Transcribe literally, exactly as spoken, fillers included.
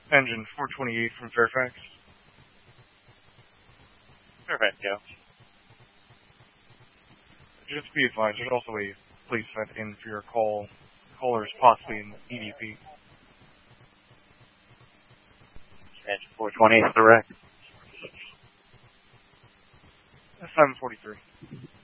Engine four twenty-eight from Fairfax. Fairfax, go. Just be advised, there's also a police vent in for your call. Caller is possibly in E D P. Engine four twenty-eight, direct. seven forty-three.